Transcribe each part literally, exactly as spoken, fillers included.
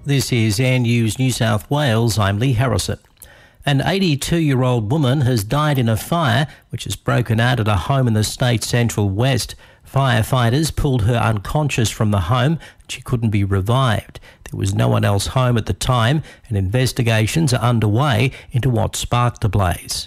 This is Air News New South Wales. I'm Lee Harrison. An eighty-two-year-old woman has died in a fire which has broken out at a home in the state's central west. Firefighters pulled her unconscious from the home and she couldn't be revived. There was no one else home at the time and investigations are underway into what sparked the blaze.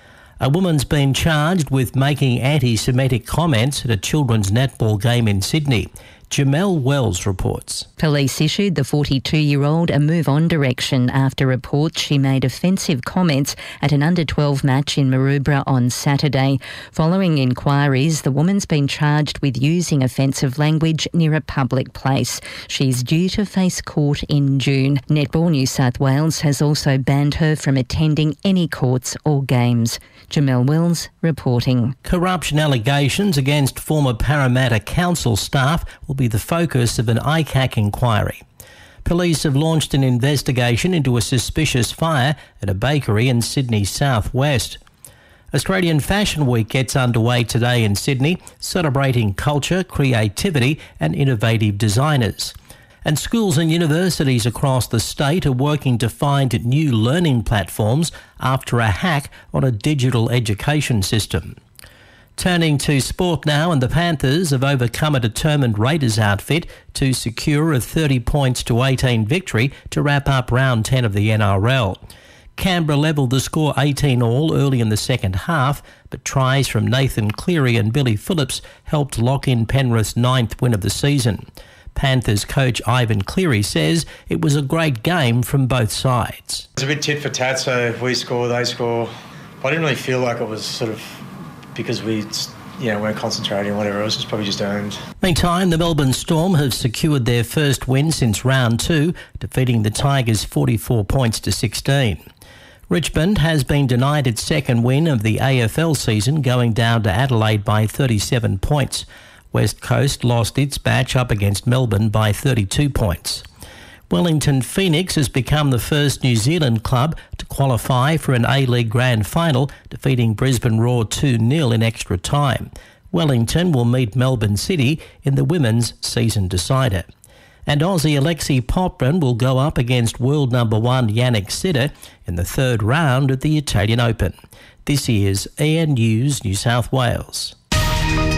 A woman's been charged with making anti-Semitic comments at a children's netball game in Sydney. Jamelle Wells reports. Police issued the forty-two-year-old a move-on direction after reports she made offensive comments at an under twelve match in Maroubra on Saturday. Following inquiries, the woman's been charged with using offensive language near a public place. She's due to face court in June. Netball New South Wales has also banned her from attending any courts or games. Jamelle Wells reporting. Corruption allegations against former Parramatta Council staff will be the focus of an I C A C inquiry. Police have launched an investigation into a suspicious fire at a bakery in Sydney's southwest. Australian Fashion Week gets underway today in Sydney, celebrating culture, creativity and innovative designers. And schools and universities across the state are working to find new learning platforms after a hack on a digital education system. Turning to sport now, and the Panthers have overcome a determined Raiders outfit to secure a thirty points to eighteen victory to wrap up round ten of the N R L. Canberra levelled the score eighteen all early in the second half, but tries from Nathan Cleary and Billy Phillips helped lock in Penrith's ninth win of the season. Panthers coach Ivan Cleary says it was a great game from both sides. It's a bit tit for tat, so if we score, they score. I didn't really feel like it was sort of because we, you know, weren't concentrating or whatever. It was just probably just earned. Meantime, the Melbourne Storm have secured their first win since round two, defeating the Tigers forty-four points to sixteen. Richmond has been denied its second win of the A F L season, going down to Adelaide by thirty-seven points. West Coast lost its match up against Melbourne by thirty-two points. Wellington Phoenix has become the first New Zealand club to qualify for an A-League Grand Final, defeating Brisbane Roar two nil in extra time. Wellington will meet Melbourne City in the women's season decider. And Aussie Alexei Popyrin will go up against world number one Jannik Sinner in the third round at the Italian Open. This is A N News New South Wales.